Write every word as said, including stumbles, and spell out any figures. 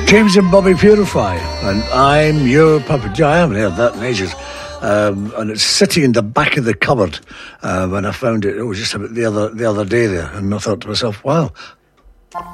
James and Bobby Purify, and I'm your puppet. I haven't heard that in ages. Um, and it's sitting in the back of the cupboard uh, when I found it. It was just about the other the other day there, and I thought to myself, "Wow,